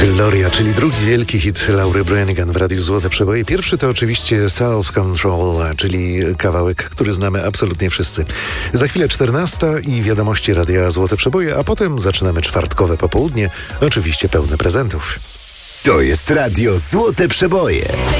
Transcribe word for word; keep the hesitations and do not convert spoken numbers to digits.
Gloria, czyli drugi wielki hit Laury Branigan w Radiu Złote Przeboje. Pierwszy to oczywiście Self Control, czyli kawałek, który znamy absolutnie wszyscy. Za chwilę czternasta i wiadomości Radia Złote Przeboje, a potem zaczynamy czwartkowe popołudnie, oczywiście pełne prezentów. To jest Radio Złote Przeboje.